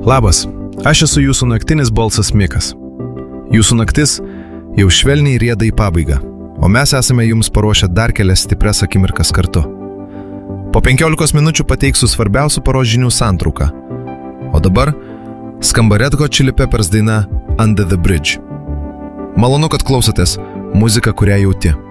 Labas, aš esu jūsų naktinis balsas Mikas. Jūsų naktis jau švelniai rieda į pabaigą, o mes esame jums paruošę dar kelias stiprias akimirkas kartu. Po 15 minučių pateiksiu svarbiausių paros žinių santrauką. O dabar skamba Red Hot Chili Peppers daina Under the Bridge. Malonu, kad klausotės muziką, kurią jauti.